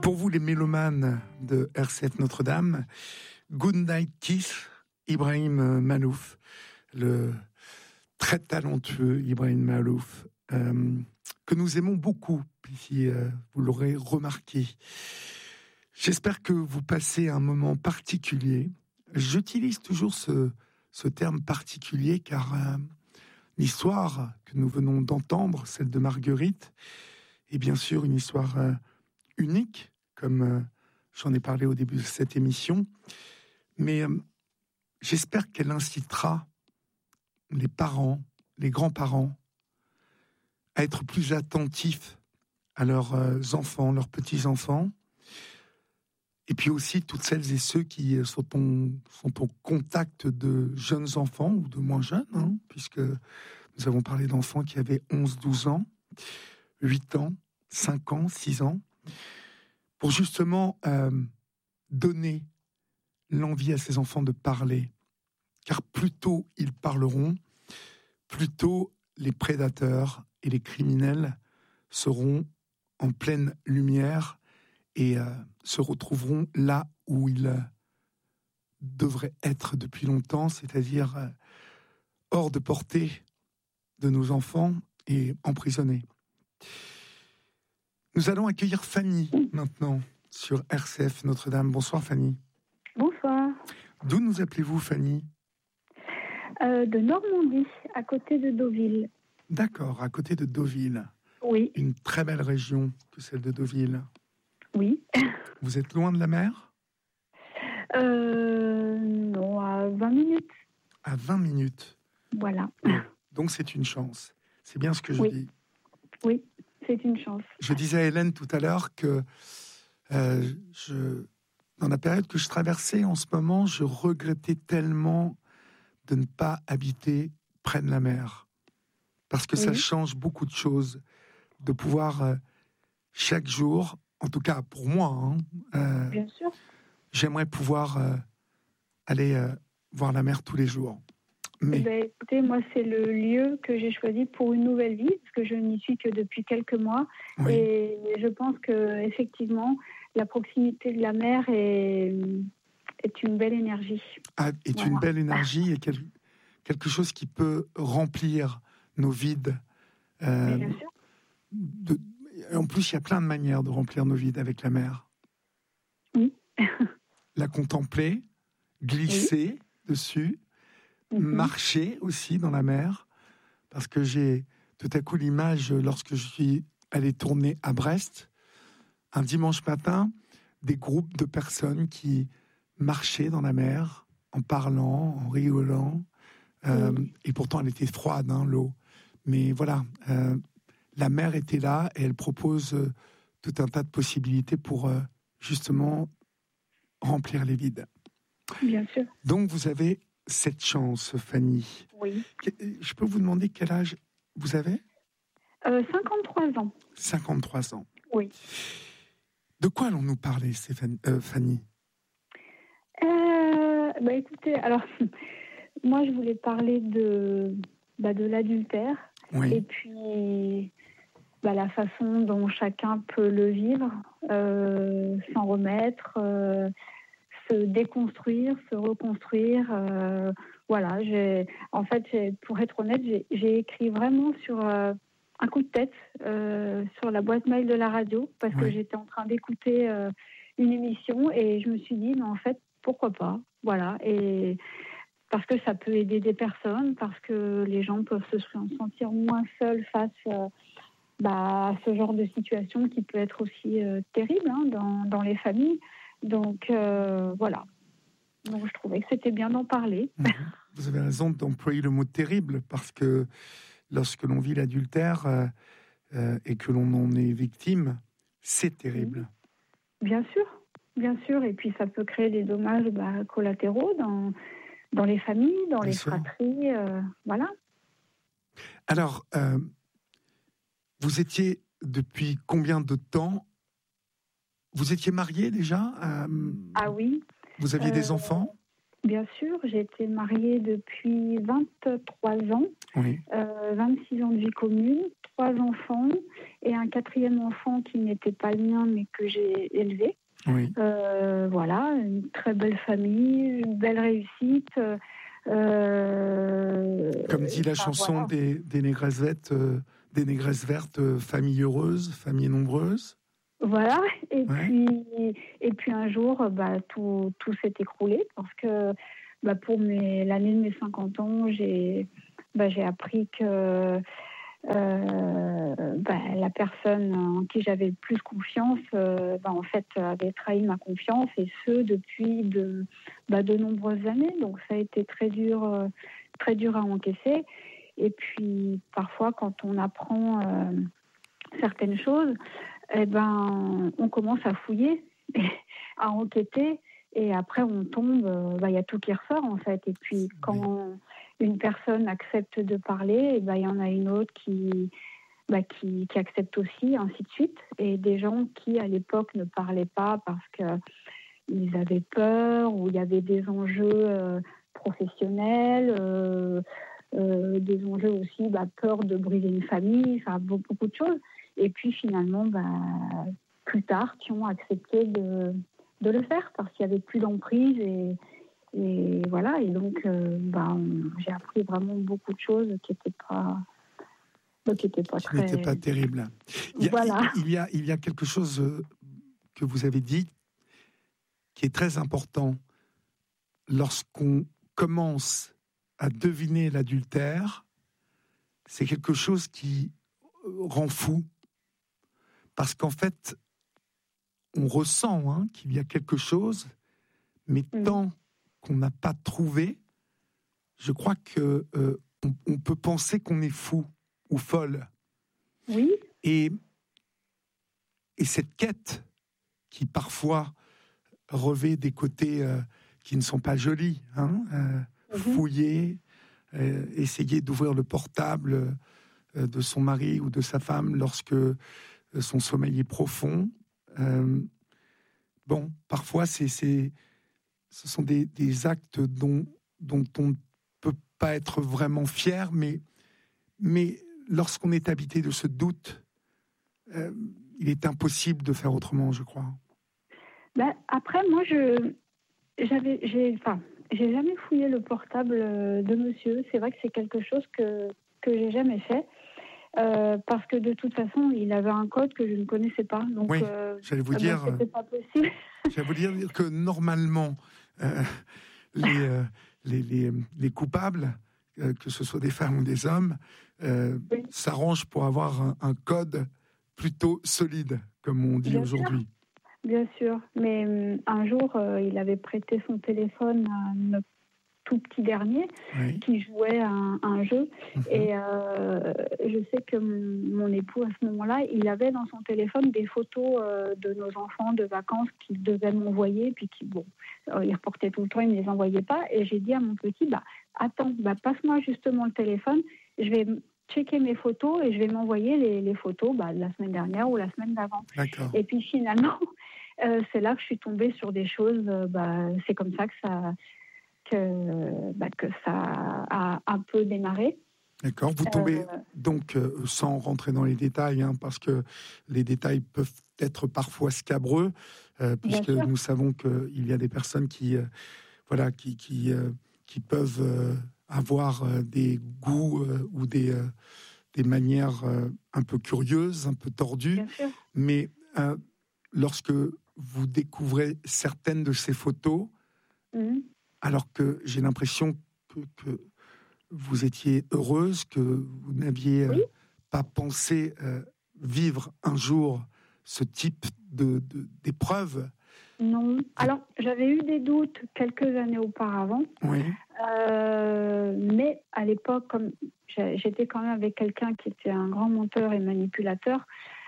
Pour vous, les mélomanes de RCF Notre-Dame, Good Night Kiss, Ibrahim Malouf, le très talentueux Ibrahim Malouf, que nous aimons beaucoup, si vous l'aurez remarqué. J'espère que vous passez un moment particulier. J'utilise toujours ce terme particulier car l'histoire que nous venons d'entendre, celle de Marguerite, est bien sûr une histoire unique, comme j'en ai parlé au début de cette émission, mais j'espère qu'elle incitera les parents, les grands-parents, à être plus attentifs à leurs enfants, leurs petits-enfants, et puis aussi toutes celles et ceux qui sont au contact de jeunes enfants ou de moins jeunes, puisque nous avons parlé d'enfants qui avaient 11, 12 ans, 8 ans, 5 ans, 6 ans, pour justement donner l'envie à ces enfants de parler. Car plus tôt ils parleront, plus tôt les prédateurs et les criminels seront en pleine lumière et se retrouveront là où ils devraient être depuis longtemps, c'est-à-dire hors de portée de nos enfants et emprisonnés. Nous allons accueillir Fanny maintenant sur RCF Notre-Dame. Bonsoir Fanny. Bonsoir. D'où nous appelez-vous Fanny ? De Normandie, à côté de Deauville. D'accord, à côté de Deauville. Oui. Une très belle région que celle de Deauville. Oui. Vous êtes loin de la mer ? Non, à 20 minutes. À 20 minutes. Voilà. Donc c'est une chance. C'est bien ce que je dis. Oui, c'est une chance. Je disais à Hélène tout à l'heure que dans la période que je traversais en ce moment, je regrettais tellement de ne pas habiter près de la mer. Parce que ça change beaucoup de choses. De pouvoir chaque jour, en tout cas pour moi, bien sûr. J'aimerais pouvoir aller voir la mer tous les jours. Mais... écoutez, moi, c'est le lieu que j'ai choisi pour une nouvelle vie, parce que je n'y suis que depuis quelques mois. Oui. Et je pense qu'effectivement, la proximité de la mer est une belle énergie. Une belle énergie et quelque chose qui peut remplir nos vides. Bien sûr. En plus, il y a plein de manières de remplir nos vides avec la mer. Oui. La contempler, glisser dessus, marcher aussi dans la mer, parce que j'ai tout à coup l'image, lorsque je suis allé tourner à Brest, un dimanche matin, des groupes de personnes qui marchaient dans la mer, en parlant, en rigolant, et pourtant elle était froide, l'eau. Mais voilà, la mer était là et elle propose tout un tas de possibilités pour justement remplir les vides. Bien sûr. Donc vous avez cette chance, Fanny. Oui. Je peux vous demander quel âge vous avez ? 53 ans. 53 ans. Oui. De quoi allons-nous parler, Fanny ? Écoutez, alors, moi je voulais parler de l'adultère. Oui. Et puis la façon dont chacun peut le vivre, s'en remettre, se déconstruire, se reconstruire. Voilà, pour être honnête, j'ai écrit vraiment sur un coup de tête sur la boîte mail de la radio, parce que j'étais en train d'écouter une émission et je me suis dit, mais en fait, pourquoi pas ? Voilà, et parce que ça peut aider des personnes, parce que les gens peuvent se sentir moins seuls face à ce genre de situation qui peut être aussi terrible dans les familles. Donc voilà. Donc je trouvais que c'était bien d'en parler. Vous avez raison d'employer le mot terrible, parce que lorsque l'on vit l'adultère et que l'on en est victime, c'est terrible. Bien sûr. Et puis ça peut créer des dommages collatéraux dans les familles, dans les fratries, voilà. Alors, vous étiez depuis combien de temps ? Vous étiez mariée déjà ? Ah oui. Vous aviez des enfants ? Bien sûr, j'ai été mariée depuis 23 ans, Oui, 26 ans de vie commune, 3 enfants et un quatrième enfant qui n'était pas le mien mais que j'ai élevé. oui. Voilà, une très belle famille, une belle réussite. Comme dit la Enfin, chanson voilà. des négresses vertes, famille heureuse, famille nombreuse. Voilà, et Ouais, puis, et puis un jour, tout s'est écroulé parce que pour l'année de mes 50 ans, j'ai appris que la personne en qui j'avais le plus confiance, en fait, avait trahi ma confiance, et ce depuis de nombreuses années. Donc ça a été très dur à encaisser. Et puis parfois, quand on apprend certaines choses, on commence à fouiller, à enquêter, et après on tombe, il y a tout qui ressort en fait. Et puis oui. quand une personne accepte de parler, il y en a une autre qui accepte aussi, ainsi de suite. Et des gens qui à l'époque ne parlaient pas parce qu'ils avaient peur, ou il y avait des enjeux professionnels, des enjeux aussi, peur de briser une famille, enfin beaucoup de choses. Et puis finalement, plus tard, qui ont accepté de le faire parce qu'il n'y avait plus d'emprise, et voilà. Et donc, j'ai appris vraiment beaucoup de choses qui étaient pas Qui n'était très. pas terrible. Voilà. Il y a quelque chose que vous avez dit qui est très important. Lorsqu'on commence à deviner l'adultère, c'est quelque chose qui rend fou. Parce qu'en fait, on ressent qu'il y a quelque chose, mais tant qu'on n'a pas trouvé, je crois que on peut penser qu'on est fou ou folle. Oui. Et cette quête qui parfois revêt des côtés qui ne sont pas jolis, fouiller, essayer d'ouvrir le portable de son mari ou de sa femme lorsque son sommeil est profond. Parfois, ce sont des actes dont on ne peut pas être vraiment fier, mais lorsqu'on est habité de ce doute, il est impossible de faire autrement, je crois. Après, moi, j'ai jamais fouillé le portable de monsieur. C'est vrai que c'est quelque chose que j'ai jamais fait. Parce que de toute façon, il avait un code que je ne connaissais pas. Donc, oui, j'allais vous dire, c'était pas possible. j'allais vous dire que normalement, les coupables, que ce soit des femmes ou des hommes, Oui. s'arrangent pour avoir un code plutôt solide, comme on dit Bien sûr. aujourd'hui. Bien sûr, mais un jour, il avait prêté son téléphone à notre tout petit dernier Oui. qui jouait à un jeu. Mm-hmm. Et je sais que mon époux, à ce moment-là, il avait dans son téléphone des photos de nos enfants de vacances qu'il devait m'envoyer, puis il reportait tout le temps, il ne me les envoyait pas. Et j'ai dit à mon petit, attends, passe-moi justement le téléphone, je vais checker mes photos et je vais m'envoyer les photos de la semaine dernière ou la semaine d'avant. D'accord. Et puis finalement, c'est là que je suis tombée sur des choses, c'est comme ça que ça a un peu démarré. D'accord. Vous tombez donc, sans rentrer dans les détails, parce que les détails peuvent être parfois scabreux, puisque nous savons qu'il y a des personnes qui peuvent avoir des goûts ou des manières un peu curieuses, un peu tordues. Mais lorsque vous découvrez certaines de ces photos, alors que j'ai l'impression que vous étiez heureuse, que vous n'aviez pas pensé vivre un jour ce type d'épreuve. Non. Alors, j'avais eu des doutes quelques années auparavant. Oui. Mais à l'époque, comme j'étais quand même avec quelqu'un qui était un grand menteur et manipulateur,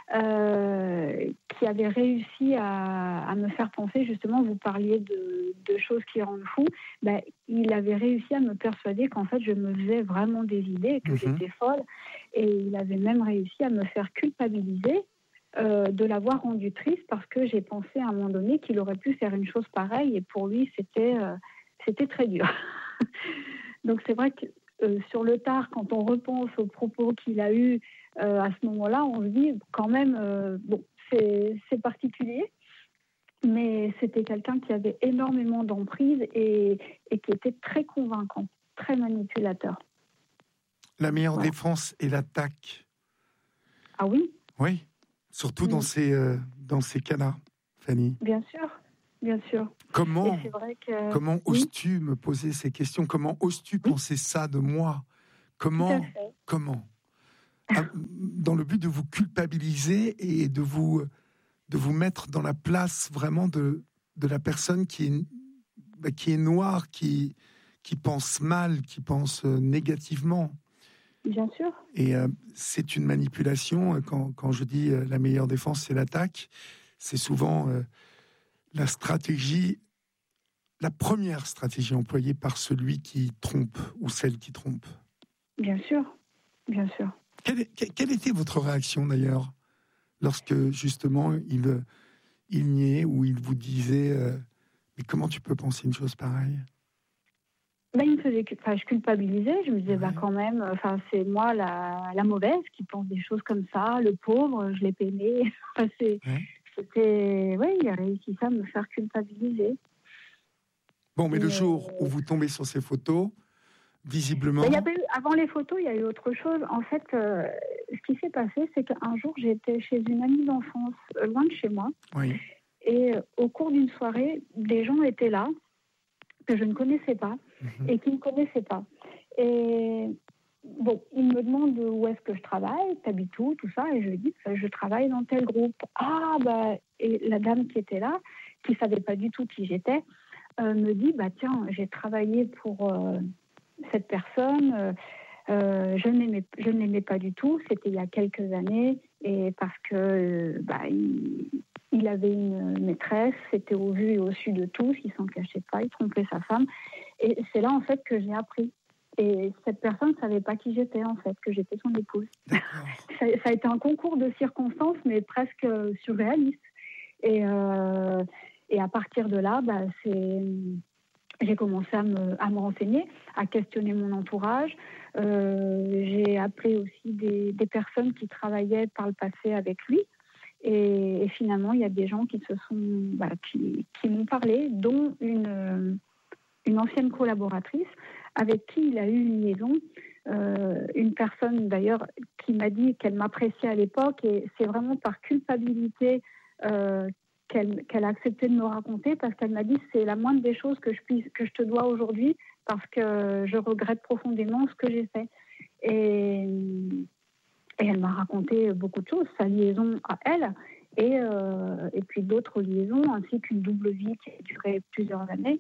qui avait réussi à me faire penser, justement, vous parliez de choses qui rendent fou, il avait réussi à me persuader qu'en fait je me faisais vraiment des idées, que j'étais folle, et il avait même réussi à me faire culpabiliser de l'avoir rendu triste, parce que j'ai pensé à un moment donné qu'il aurait pu faire une chose pareille, et pour lui c'était c'était très dur. Donc c'est vrai que sur le tard, quand on repense aux propos qu'il a eus à ce moment-là, on se dit quand même, bon, c'est particulier, mais c'était quelqu'un qui avait énormément d'emprise et qui était très convaincant, très manipulateur. La meilleure Voilà. défense est l'attaque. Ah oui, Oui, surtout dans ces cas-là, Fanny. bien sûr, bien sûr. Et c'est vrai que Comment oui, oses-tu me poser ces questions? Comment oses-tu oui, penser ça de moi? tout à fait. Comment dans le but de vous culpabiliser et de vous mettre dans la place vraiment de la personne qui est noire, qui pense mal, qui pense négativement. Bien sûr. Et c'est une manipulation. Quand je dis la meilleure défense, c'est l'attaque, c'est souvent la stratégie, la première stratégie employée par celui qui trompe ou celle qui trompe. Bien sûr, bien sûr. Quelle était votre réaction d'ailleurs lorsque justement il niait ou il vous disait mais comment tu peux penser une chose pareille? Il me faisait, je culpabilisais. Je me disais, Ouais. quand même, c'est moi la mauvaise qui pense des choses comme ça. Le pauvre, je l'ai peiné. C'était, il a réussi ça à me faire culpabiliser. Bon, mais le jour où vous tombez sur ces photos, visiblement. Avant les photos, il y a eu autre chose. En fait, ce qui s'est passé, c'est qu'un jour, j'étais chez une amie d'enfance, loin de chez moi. Oui. Et au cours d'une soirée, des gens étaient là, que je ne connaissais pas, et qui ne me connaissaient pas. Et bon, ils me demandent où est-ce que je travaille, t'habites où, tout ça, et je lui dis, je travaille dans tel groupe. Et la dame qui était là, qui ne savait pas du tout qui j'étais, me dit, tiens, j'ai travaillé pour cette personne, je ne l'aimais pas du tout, c'était il y a quelques années, et parce que il avait une maîtresse, c'était au vu et au su de tous, il s'en cachait pas, il trompait sa femme. Et c'est là, en fait, que j'ai appris. Et cette personne ne savait pas qui j'étais, en fait, que j'étais son épouse. Ça a été un concours de circonstances, mais presque surréaliste. Et à partir de là, j'ai commencé à me renseigner, à questionner mon entourage. J'ai appelé aussi des personnes qui travaillaient par le passé avec lui. Et finalement, il y a des gens qui qui m'ont parlé, dont une ancienne collaboratrice avec qui il a eu une liaison. Une personne d'ailleurs qui m'a dit qu'elle m'appréciait à l'époque, et c'est vraiment par culpabilité qu'elle a accepté de me raconter, parce qu'elle m'a dit c'est la moindre des choses que je te dois aujourd'hui, parce que je regrette profondément ce que j'ai fait. Et elle m'a raconté beaucoup de choses, sa liaison à elle, et puis d'autres liaisons, ainsi qu'une double vie qui a duré plusieurs années.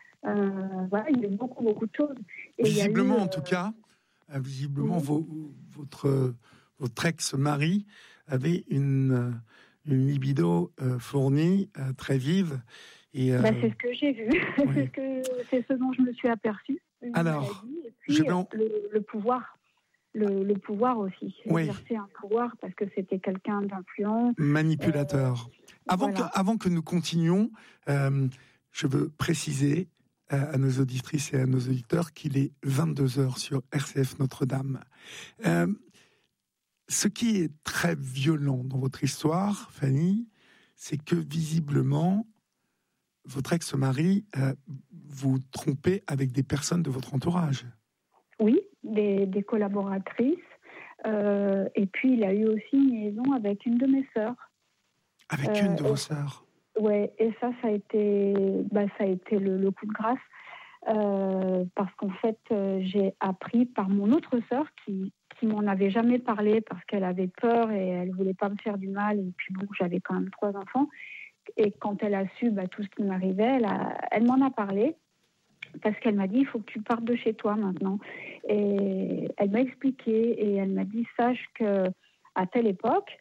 Il y a eu beaucoup de choses. Et visiblement, en tout cas, visiblement, votre ex-mari avait une libido fournie, très vive. Et, c'est ce que j'ai vu, oui. c'est ce dont je me suis aperçue. Alors, et puis le pouvoir. Le pouvoir aussi, exercer un pouvoir, parce que c'était quelqu'un d'influent. Manipulateur. Avant que nous continuions, je veux préciser à nos auditrices et à nos auditeurs qu'il est 22h sur RCF Notre-Dame. Ce qui est très violent dans votre histoire, Fanny, c'est que visiblement, votre ex-mari vous trompait avec des personnes de votre entourage. Oui, des collaboratrices. Et puis, il a eu aussi une liaison avec une de mes sœurs. Avec une de vos sœurs? Oui, et ça a été, le coup de grâce. Parce qu'en fait, j'ai appris par mon autre sœur qui m'en avait jamais parlé, parce qu'elle avait peur et elle voulait pas me faire du mal. Et puis bon, j'avais quand même 3 enfants. Et quand elle a su tout ce qui m'arrivait, elle m'en a parlé. Parce qu'elle m'a dit, il faut que tu partes de chez toi maintenant. Et elle m'a expliqué, et elle m'a dit, sache qu'à telle époque,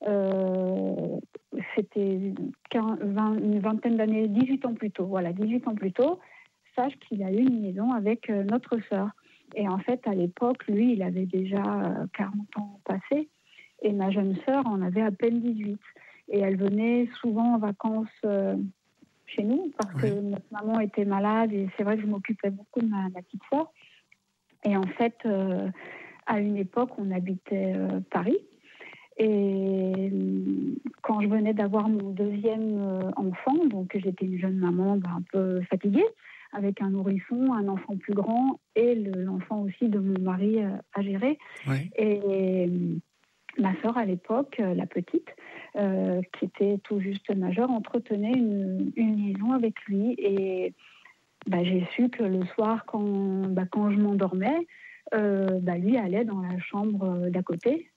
c'était une vingtaine d'années, 18 ans plus tôt, 18 ans plus tôt, sache qu'il a eu une liaison avec notre sœur. Et en fait, à l'époque, lui, il avait déjà 40 ans passés, et ma jeune sœur en avait à peine 18. Et elle venait souvent en vacances chez nous parce que notre maman était malade et c'est vrai que je m'occupais beaucoup de ma petite sœur. Et en fait, à une époque, on habitait Paris. Et quand je venais d'avoir mon deuxième enfant, donc j'étais une jeune maman un peu fatiguée, avec un nourrisson, un enfant plus grand et l'enfant aussi de mon mari à gérer. Oui. Et ma sœur, à l'époque, la petite, qui était tout juste majeure, entretenait une liaison avec lui. Et j'ai su que le soir, quand je m'endormais, lui allait dans la chambre d'à côté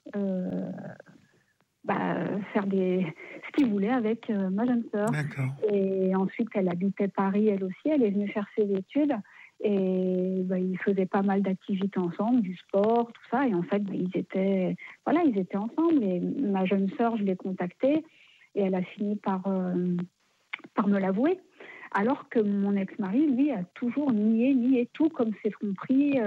faire ce qu'il voulait avec ma jeune sœur. D'accord. Et ensuite, elle habitait Paris, elle aussi. Elle est venue faire ses études. Et ils faisaient pas mal d'activités ensemble, du sport, tout ça. Et en fait, ils étaient ensemble. Et ma jeune sœur, je l'ai contactée et elle a fini par me l'avouer. Alors que mon ex-mari, lui, a toujours nié tout, comme c'est compris.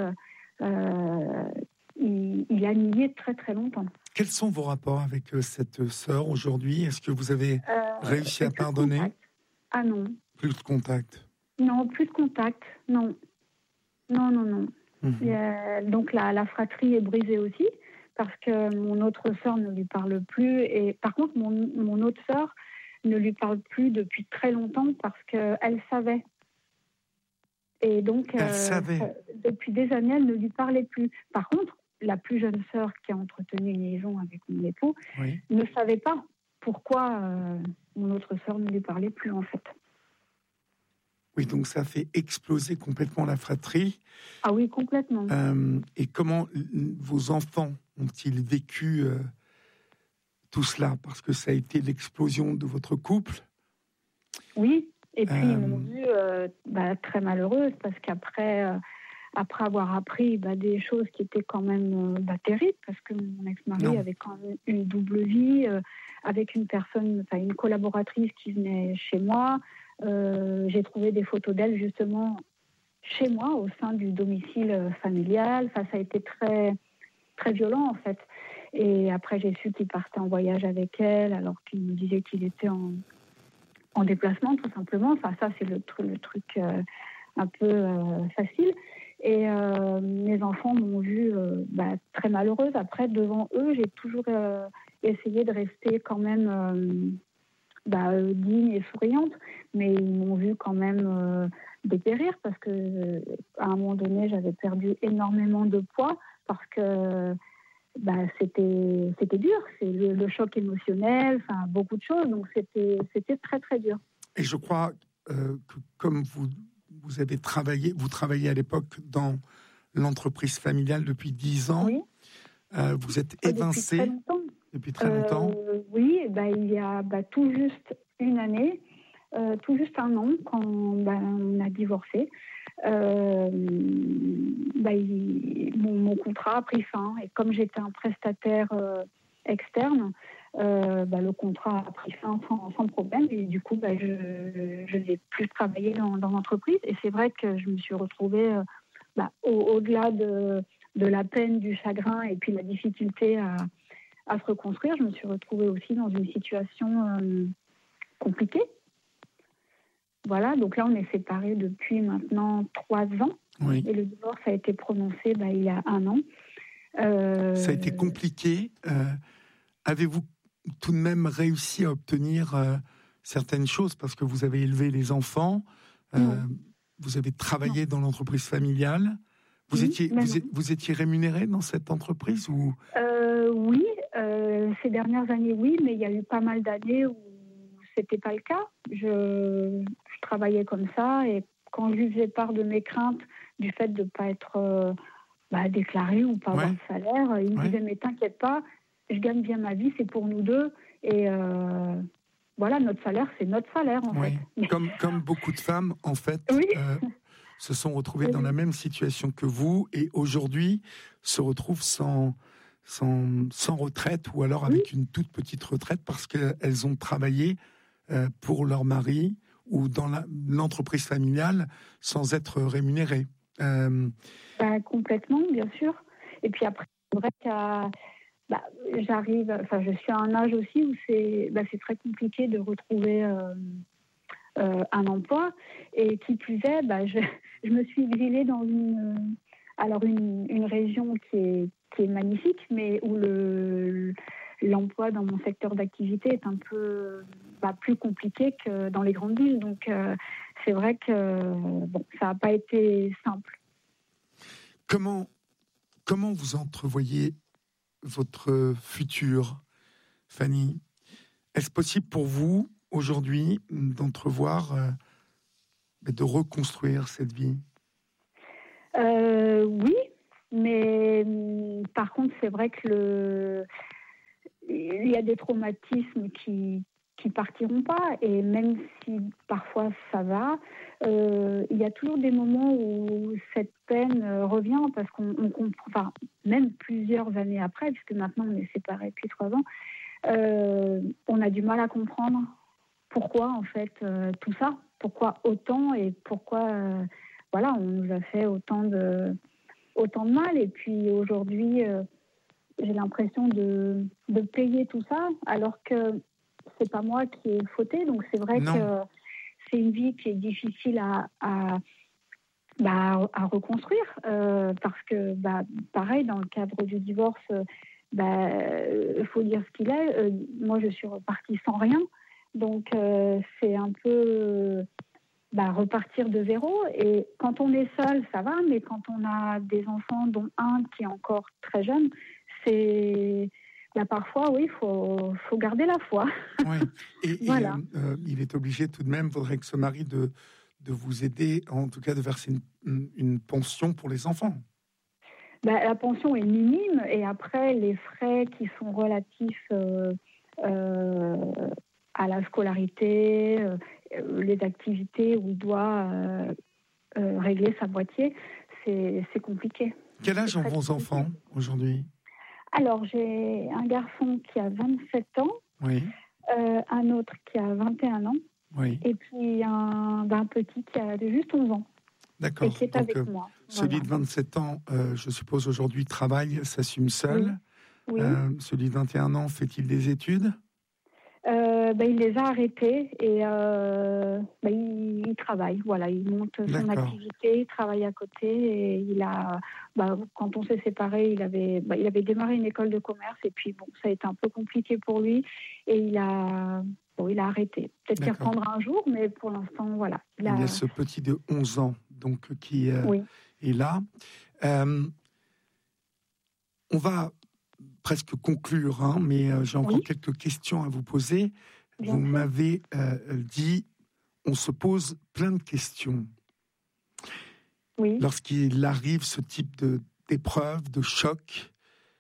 Il a nié très très longtemps. Quels sont vos rapports avec cette sœur aujourd'hui? Est-ce que vous avez réussi à pardonner? Ah non. Plus de contact? Non, plus de contact, non. Non. Donc la fratrie est brisée aussi, parce que mon autre sœur ne lui parle plus. Et par contre, mon autre sœur ne lui parle plus depuis très longtemps, parce qu'elle savait. Et donc, elle savait. Depuis des années, elle ne lui parlait plus. Par contre, la plus jeune sœur qui a entretenu une liaison avec mon époux ne savait pas pourquoi mon autre sœur ne lui parlait plus, en fait. Oui, donc ça fait exploser complètement la fratrie. Ah oui, complètement. Et comment vos enfants ont-ils vécu tout cela? Parce que ça a été l'explosion de votre couple. Oui, et puis ils m'ont vue très malheureuse, parce qu'après avoir appris des choses qui étaient quand même terribles, parce que mon ex-mari avait quand même une double vie, avec une collaboratrice qui venait chez moi. J'ai trouvé des photos d'elle justement chez moi, au sein du domicile familial. Ça a été très, très violent en fait. Et après, j'ai su qu'il partait en voyage avec elle, alors qu'il me disait qu'il était en déplacement, tout simplement. Enfin, ça, c'est le truc un peu facile. Et mes enfants m'ont vue très malheureuse. Après, devant eux, j'ai toujours essayé de rester quand même digne et souriante, mais ils m'ont vue quand même dépérir, parce que à un moment donné, j'avais perdu énormément de poids, parce que c'était dur, c'est le choc émotionnel, beaucoup de choses, donc c'était très très dur. Et je crois que comme vous avez travaillé, vous travaillez à l'époque dans l'entreprise familiale depuis 10 ans, vous êtes évincé depuis très longtemps. Oui, il y a tout juste une année, tout juste un an, quand on a divorcé. Mon contrat a pris fin, et comme j'étais un prestataire externe, le contrat a pris fin sans problème, et du coup je n'ai plus travaillé dans l'entreprise. Et c'est vrai que je me suis retrouvée au-delà de la peine, du chagrin et puis la difficulté à se reconstruire, je me suis retrouvée aussi dans une situation compliquée. Voilà, donc là on est séparés depuis maintenant 3 ans. Oui. Et le divorce a été prononcé il y a 1 an. Ça a été compliqué. Avez-vous tout de même réussi à obtenir certaines choses, parce que vous avez élevé les enfants, vous avez travaillé dans l'entreprise familiale. Vous étiez rémunéré dans cette entreprise ou... Oui, ces dernières années, oui, mais il y a eu pas mal d'années où c'était pas le cas. Je travaillais comme ça, et quand je lui faisais part de mes craintes du fait de ne pas être déclaré ou pas avoir de salaire, il me disait mais t'inquiète pas, je gagne bien ma vie, c'est pour nous deux, et voilà, notre salaire, c'est notre salaire en fait. Comme beaucoup de femmes en fait. Se sont retrouvées dans la même situation que vous, et aujourd'hui se retrouvent sans retraite, ou alors avec une toute petite retraite, parce qu'elles ont travaillé pour leur mari ou dans l'entreprise familiale sans être rémunérées. Complètement, bien sûr. Et puis après, c'est vrai que je suis à un âge aussi où c'est très compliqué de retrouver un emploi. Et qui plus est, je me suis exilée dans une région qui est magnifique, mais où l'emploi dans mon secteur d'activité est un peu plus compliqué que dans les grandes villes. Donc, c'est vrai que ça n'a pas été simple. Comment vous entrevoyez votre futur, Fanny? Est-ce possible pour vous, aujourd'hui, d'entrevoir, de reconstruire cette vie? Oui, mais par contre, c'est vrai que il y a des traumatismes qui partiront pas, et même si parfois ça va, il y a toujours des moments où cette peine revient, parce qu'on comprend, enfin, même plusieurs années après, puisque maintenant on est séparés depuis 3 ans, on a du mal à comprendre pourquoi en fait tout ça, pourquoi autant, et pourquoi on nous a fait autant de mal. Et puis aujourd'hui, j'ai l'impression de payer tout ça, alors que c'est pas moi qui ai fauté. Donc c'est vrai que c'est une vie qui est difficile à reconstruire, parce que pareil, dans le cadre du divorce, faut dire ce qu'il est. Moi, je suis repartie sans rien, donc c'est un peu repartir de zéro. Et quand on est seul, ça va, mais quand on a des enfants, dont un qui est encore très jeune, c'est parfois, oui, faut garder la foi. Oui. Et voilà. Il est obligé tout de même, faudrait que ce mari de vous aider, en tout cas de verser une pension pour les enfants. La pension est minime, et après les frais qui sont relatifs à la scolarité, les activités où il doit régler sa moitié, c'est compliqué. Quel âge ont vos enfants aujourd'hui? Alors, j'ai un garçon qui a 27 ans, oui. Un autre qui a 21 ans, oui. et puis un petit qui a juste 11 ans. D'accord. Et qui est avec moi. Celui de 27 ans, je suppose aujourd'hui, travaille, s'assume seul. Oui. Celui de 21 ans, fait-il des études? Il les a arrêtés, et il travaille. Voilà, il monte son activité, il travaille à côté, et il a, quand on s'est séparés, il avait démarré une école de commerce, et puis ça a été un peu compliqué pour lui, et il a arrêté. Peut-être qu'il reprendra un jour, mais pour l'instant, voilà. Il y a ce petit de 11 ans, donc, qui est là. On va presque conclure, mais j'ai encore quelques questions à vous poser. Vous m'avez dit, on se pose plein de questions. Oui. Lorsqu'il arrive ce type d'épreuve, de choc,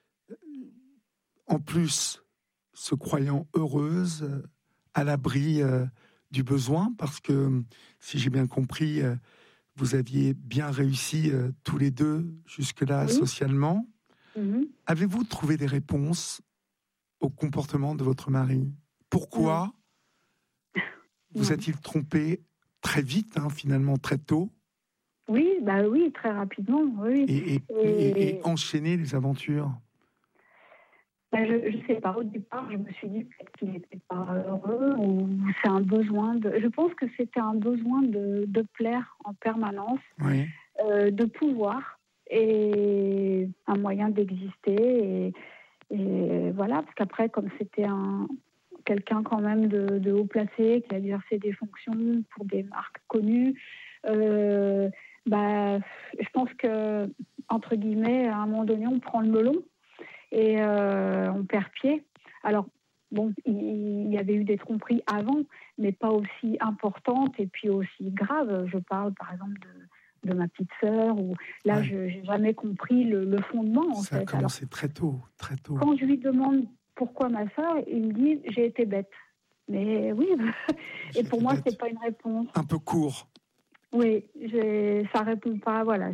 en plus, se croyant heureuse, à l'abri du besoin, parce que, si j'ai bien compris, vous aviez bien réussi tous les deux jusque-là socialement. Mm-hmm. Avez-vous trouvé des réponses au comportement de votre mari? Pourquoi vous a-t-il trompé très vite, finalement, très tôt? Oui, oui, très rapidement, oui. Et enchaîner les aventures? Je ne sais pas. Au départ, je me suis dit peut-être qu'il n'était pas heureux, ou c'est un besoin je pense que c'était un besoin de plaire en permanence, de pouvoir, et un moyen d'exister. Et voilà, parce qu'après, comme c'était quelqu'un quand même de haut placé, qui a exercé des fonctions pour des marques connues, je pense que, entre guillemets, à un moment donné, on prend le melon et on perd pied. Alors, il y avait eu des tromperies avant, mais pas aussi importantes et puis aussi graves. Je parle, par exemple, de ma petite sœur, où là, je n'ai jamais compris le fondement. Ça a commencé très tôt, très tôt. Quand je lui demande pourquoi ma sœur, il me dit « j'ai été bête ». Mais oui, et pour moi, c'est pas une réponse. Un peu court. Oui, ça répond pas, voilà,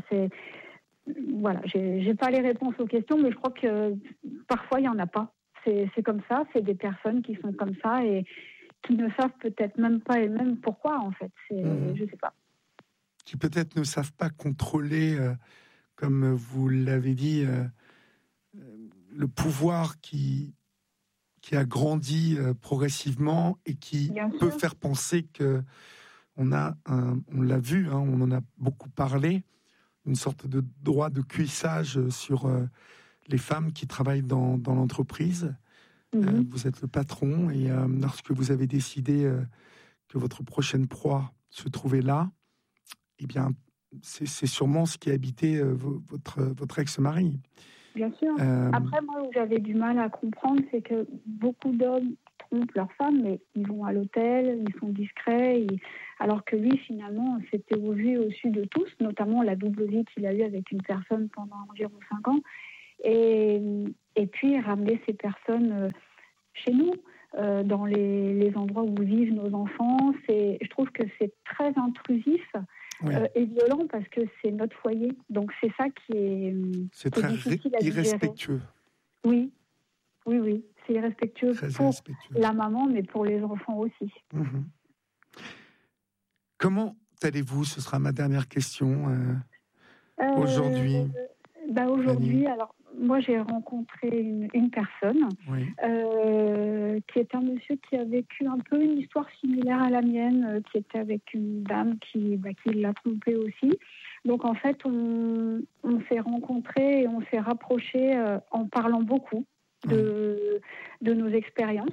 j'ai pas les réponses aux questions, mais je crois que parfois il y en a pas. C'est comme ça, c'est des personnes qui sont comme ça et qui ne savent peut-être même pas elles-mêmes pourquoi, en fait. Je sais pas. Qui peut-être ne savent pas contrôler, comme vous l'avez dit, le pouvoir qui a grandi progressivement et qui peut faire penser que on l'a vu, hein, on en a beaucoup parlé, une sorte de droit de cuissage sur les femmes qui travaillent dans l'entreprise. Vous êtes le patron et lorsque vous avez décidé que votre prochaine proie se trouvait là, eh bien, c'est sûrement ce qui a habité votre ex-mari. Bien sûr. Après, moi, où j'avais du mal à comprendre, c'est que beaucoup d'hommes trompent leurs femmes, mais ils vont à l'hôtel, ils sont discrets, alors que lui, finalement, c'était au vu et au su de tous, notamment la double vie qu'il a eue avec une personne pendant environ 5 ans. Et puis, ramener ces personnes chez nous, dans les endroits où vivent nos enfants, je trouve que c'est très intrusif. Oui. Et violent parce que c'est notre foyer. Donc c'est ça qui est très difficile à irrespectueux. Oui. C'est irrespectueux pour la maman, mais pour les enfants aussi. Mmh. Comment allez-vous ? Ce sera ma dernière question. Aujourd'hui. Aujourd'hui, alors moi j'ai rencontré une personne qui est un monsieur qui a vécu un peu une histoire similaire à la mienne, qui était avec une dame qui l'a trompé aussi. Donc en fait, on s'est rencontrés et on s'est rapprochés en parlant beaucoup de nos expériences.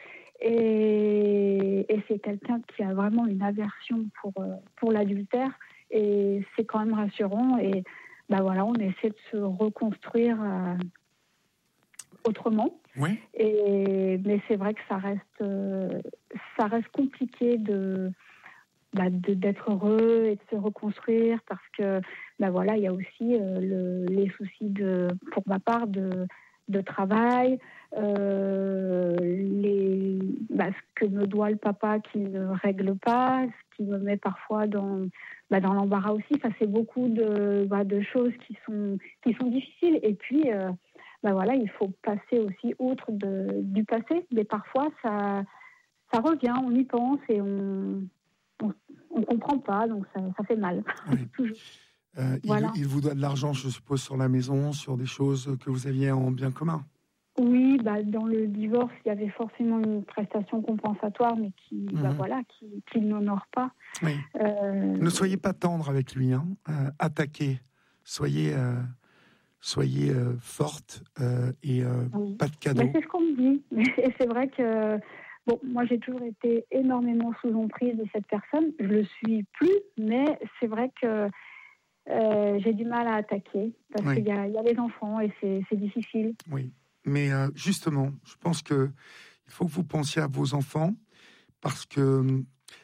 Et c'est quelqu'un qui a vraiment une aversion pour l'adultère et c'est quand même rassurant. Et on essaie de se reconstruire autrement. Oui. Mais c'est vrai que ça reste compliqué d'être heureux et de se reconstruire parce que il y a aussi les soucis pour ma part de travail, ce que me doit le papa qui ne règle pas, ce qui me met parfois dans l'embarras aussi. Ça, c'est beaucoup de choses qui sont difficiles. Et puis, il faut passer aussi outre du passé. Mais parfois, ça revient, on y pense et on comprend pas, donc ça fait mal. Oui. Il vous doit de l'argent, je suppose, sur la maison, sur des choses que vous aviez en bien commun. Oui, dans le divorce, il y avait forcément une prestation compensatoire, mais qui n'honore pas. Oui. Ne soyez pas tendre avec lui, hein. Attaquez. Soyez forte et pas de cadeau. C'est ce qu'on me dit. Et c'est vrai que moi, j'ai toujours été énormément sous emprise de cette personne. Je le suis plus, mais c'est vrai que j'ai du mal à attaquer parce qu'il y a les enfants et c'est difficile. Oui. Mais justement, je pense qu'il faut que vous pensiez à vos enfants parce que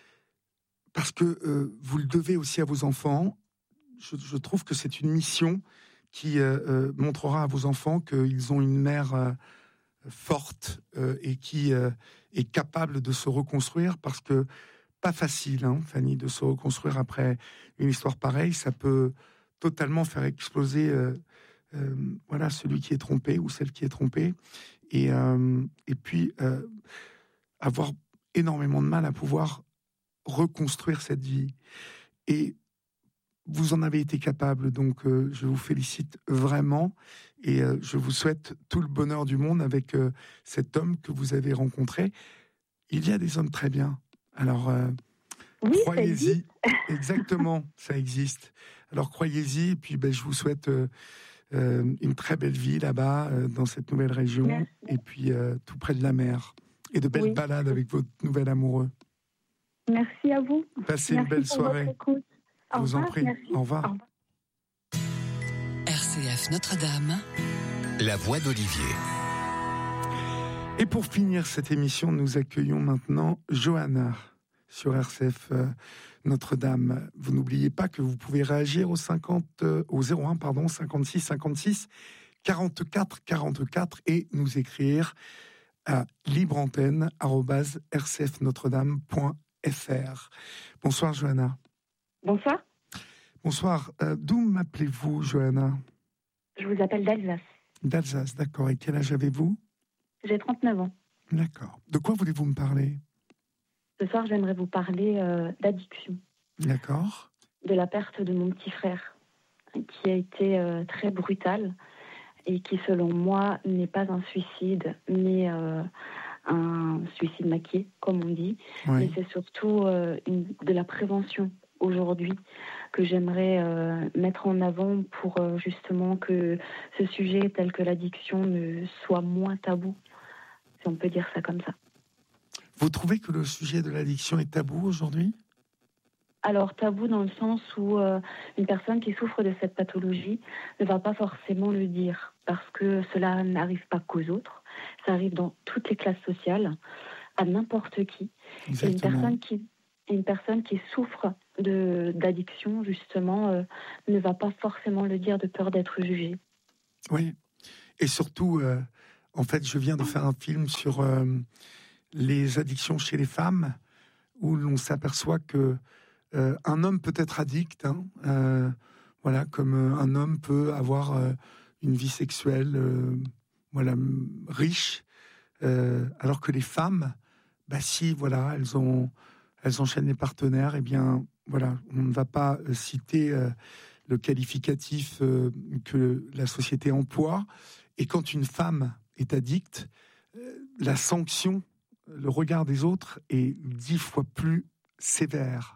vous le devez aussi à vos enfants. Je trouve que c'est une mission qui montrera à vos enfants qu'ils ont une mère forte et qui est capable de se reconstruire parce que pas facile, hein, Fanny, de se reconstruire après une histoire pareille. Ça peut totalement faire exploser celui qui est trompé ou celle qui est trompée, et puis avoir énormément de mal à pouvoir reconstruire cette vie. Et vous en avez été capable, donc je vous félicite vraiment et je vous souhaite tout le bonheur du monde avec cet homme que vous avez rencontré. Il y a des hommes très bien, alors croyez-y. Exactement, ça existe. Alors croyez-y, et puis je vous souhaite une très belle vie là-bas, dans cette nouvelle région. Merci. Et puis tout près de la mer. Et de belles balades avec votre nouvel amoureux. Merci à vous. Passez une belle soirée. Je vous en prie. Merci. Au revoir. RCF Notre-Dame. La voix d'Olivier. Et pour finir cette émission, nous accueillons maintenant Johanna sur RCF Notre-Dame. Vous n'oubliez pas que vous pouvez réagir au 01 56 56 44 44 et nous écrire à libreantenne@rcfnotredame.fr. Bonsoir Johanna. Bonsoir. Bonsoir. D'où m'appelez-vous Johanna ? Je vous appelle d'Alsace. D'Alsace, d'accord. Et quel âge avez-vous ? J'ai 39 ans. D'accord. De quoi voulez-vous me parler ? Ce soir, j'aimerais vous parler d'addiction. D'accord. De la perte de mon petit frère, qui a été très brutale et qui, selon moi, n'est pas un suicide, mais un suicide maquillé, comme on dit. Oui. Mais c'est surtout de la prévention aujourd'hui que j'aimerais mettre en avant pour justement que ce sujet tel que l'addiction ne soit moins tabou, si on peut dire ça comme ça. Vous trouvez que le sujet de l'addiction est tabou aujourd'hui ? Alors tabou dans le sens où une personne qui souffre de cette pathologie ne va pas forcément le dire parce que cela n'arrive pas qu'aux autres, ça arrive dans toutes les classes sociales, à n'importe qui. Exactement. Et une personne qui souffre d'addiction justement ne va pas forcément le dire de peur d'être jugée. Oui, et surtout, en fait, je viens de faire un film sur les addictions chez les femmes où l'on s'aperçoit que un homme peut être addict, voilà, comme un homme peut avoir une vie sexuelle, voilà, riche, alors que les femmes, si, voilà, elles enchaînent les partenaires, eh bien, voilà, on ne va pas citer le qualificatif que la société emploie. Et quand une femme est addicte, la sanction, le regard des autres est 10 fois plus sévère.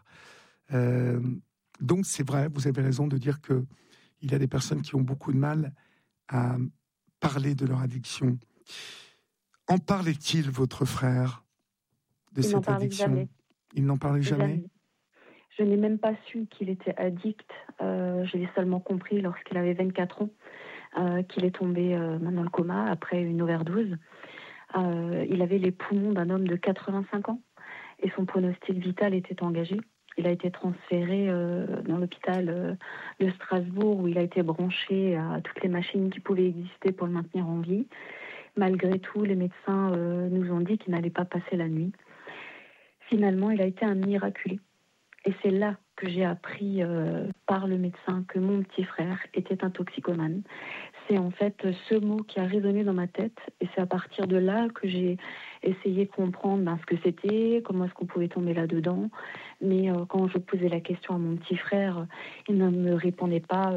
Donc c'est vrai, vous avez raison de dire que il y a des personnes qui ont beaucoup de mal à parler de leur addiction. En parlait-il, votre frère, de cette addiction ? Jamais. Il n'en parlait jamais. Je n'ai même pas su qu'il était addict. Je l'ai seulement compris lorsqu'il avait 24 ans, qu'il est tombé dans le coma après une overdose. Il avait les poumons d'un homme de 85 ans et son pronostic vital était engagé. Il a été transféré dans l'hôpital de Strasbourg où il a été branché à toutes les machines qui pouvaient exister pour le maintenir en vie. Malgré tout, les médecins nous ont dit qu'il n'allait pas passer la nuit. Finalement, il a été un miraculé. Et c'est là que j'ai appris par le médecin que mon petit frère était un toxicomane. C'est en fait ce mot qui a résonné dans ma tête et c'est à partir de là que j'ai essayé de comprendre ce que c'était, comment est-ce qu'on pouvait tomber là-dedans. Mais quand je posais la question à mon petit frère, il ne me répondait pas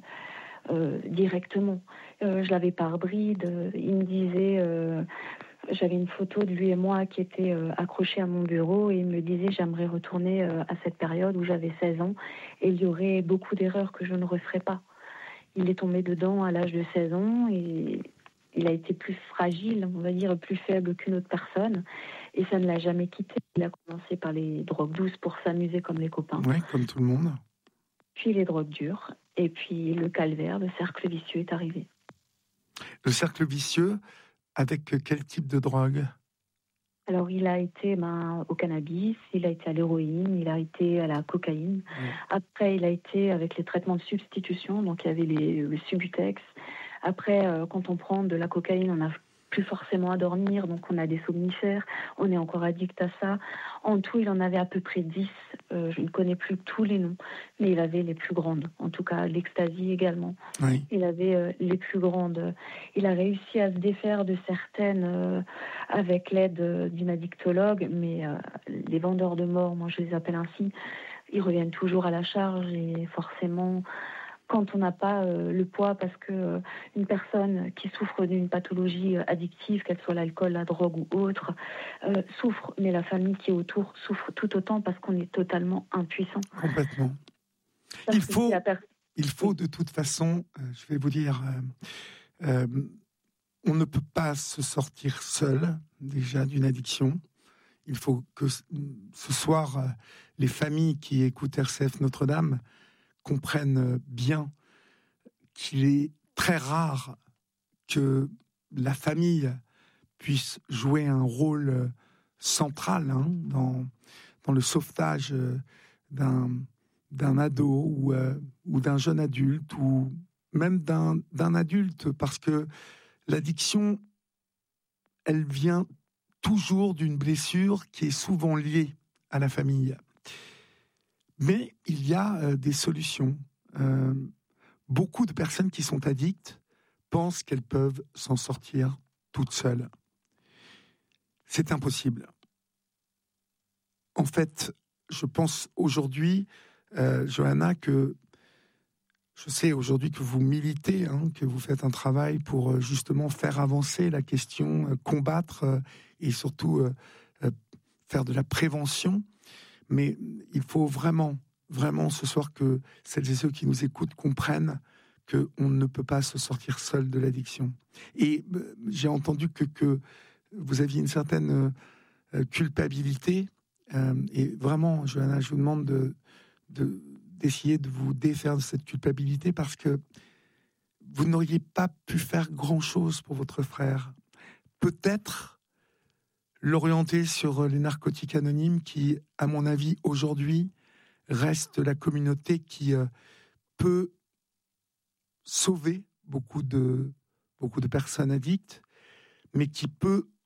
directement. Je l'avais par bride. Il me disait... J'avais une photo de lui et moi qui était accrochée à mon bureau et il me disait j'aimerais retourner à cette période où j'avais 16 ans et il y aurait beaucoup d'erreurs que je ne referais pas. Il est tombé dedans à l'âge de 16 ans et il a été plus fragile, on va dire plus faible qu'une autre personne et ça ne l'a jamais quitté. Il a commencé par les drogues douces pour s'amuser comme les copains. Oui, comme tout le monde. Puis les drogues dures et puis le calvaire, le cercle vicieux est arrivé. Le cercle vicieux avec quel type de drogue ? Alors, il a été au cannabis, il a été à l'héroïne, il a été à la cocaïne. Mmh. Après, il a été avec les traitements de substitution, donc il y avait le Subutex. Après, quand on prend de la cocaïne, on n'a plus forcément à dormir, donc on a des somnifères, on est encore addict à ça. En tout, il en avait à peu près 10, je ne connais plus tous les noms, mais il avait les plus grandes, en tout cas l'ecstasy également. Oui. Il avait les plus grandes. Il a réussi à se défaire de certaines avec l'aide d'une addictologue, mais les vendeurs de mort, moi je les appelle ainsi, ils reviennent toujours à la charge et forcément... Quand on n'a pas le poids, parce que une personne qui souffre d'une pathologie addictive, qu'elle soit l'alcool, la drogue ou autre, souffre, mais la famille qui est autour souffre tout autant parce qu'on est totalement impuissant. Complètement. Il faut de toute façon, je vais vous dire, on ne peut pas se sortir seul déjà d'une addiction. Il faut que ce soir, les familles qui écoutent RCF Notre-Dame comprennent bien qu'il est très rare que la famille puisse jouer un rôle central dans le sauvetage d'un ado ou d'un jeune adulte ou même d'un adulte, parce que l'addiction, elle vient toujours d'une blessure qui est souvent liée à la famille. Mais il y a des solutions. Beaucoup de personnes qui sont addictes pensent qu'elles peuvent s'en sortir toutes seules. C'est impossible. En fait, je pense aujourd'hui, Johanna, que je sais aujourd'hui que vous militez, que vous faites un travail pour justement faire avancer la question, combattre et surtout faire de la prévention. Mais il faut vraiment ce soir que celles et ceux qui nous écoutent comprennent qu'on ne peut pas se sortir seul de l'addiction. Et j'ai entendu que vous aviez une certaine culpabilité. Et vraiment, Johanna, je vous demande d'essayer de vous défaire de cette culpabilité parce que vous n'auriez pas pu faire grand-chose pour votre frère. Peut-être l'orienter sur les narcotiques anonymes qui, à mon avis, aujourd'hui, reste la communauté qui peut sauver beaucoup de personnes addictes, mais qui peut